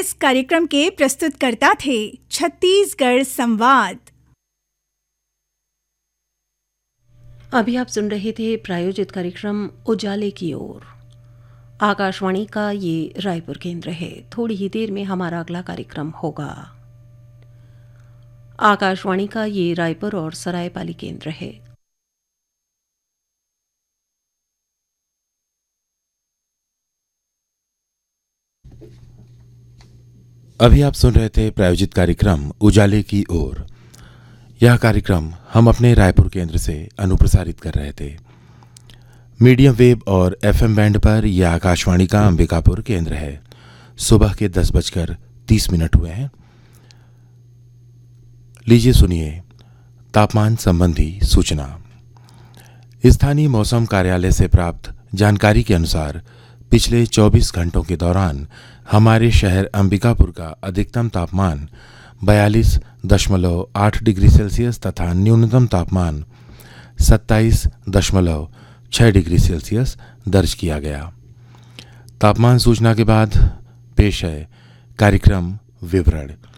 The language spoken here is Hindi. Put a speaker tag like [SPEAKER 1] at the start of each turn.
[SPEAKER 1] इस कार्यक्रम के प्रस्तुतकर्ता थे छत्तीसगढ़ संवाद।
[SPEAKER 2] अभी आप सुन रहे थे प्रायोजित कार्यक्रम उजाले की ओर। आकाशवाणी का ये रायपुर केंद्र है। थोड़ी ही देर में हमारा अगला कार्यक्रम होगा। आकाशवाणी का ये रायपुर और सरायपाली केंद्र है।
[SPEAKER 3] अभी आप सुन रहे थे प्रायोजित कार्यक्रम उजाले की ओर। यह कार्यक्रम हम अपने रायपुर केंद्र से अनुप्रसारित कर रहे थे। मीडियम वेव और एफएम बैंड पर यह आकाशवाणी का अंबिकापुर केंद्र है। सुबह के 10:30 हुए हैं। लीजिए सुनिए तापमान संबंधी सूचना। स्थानीय मौसम कार्यालय से प्राप्त जानकारी के अनुसार पिछले 24 घंटों के दौरान हमारे शहर अंबिकापुर का अधिकतम तापमान 42.8 डिग्री सेल्सियस तथा न्यूनतम तापमान 27.6 डिग्री सेल्सियस दर्ज किया गया। तापमान सूचना के बाद पेश है कार्यक्रम विवरण।